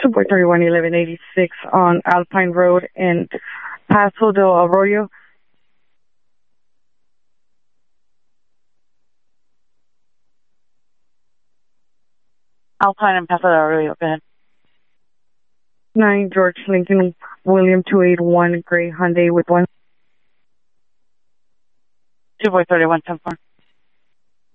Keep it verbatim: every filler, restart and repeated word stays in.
two point three one, eleven eighty-six on Alpine Road in Paso del Arroyo. Alpine and Paso del Arroyo, go ahead. nine George Lincoln William two eighty-one Gray Hyundai with one. two point three one, ten four.